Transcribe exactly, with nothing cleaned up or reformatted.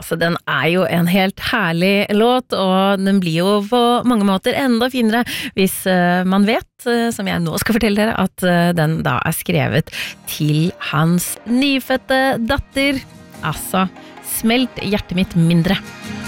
Altså, den er jo en helt herlig låt, og den blir jo på mange måter enda finere hvis uh, man vet, uh, som jeg nå skal fortelle dere, at uh, den da er skrevet til hans nyfødte datter. Altså, smelt hjertet mitt mindre.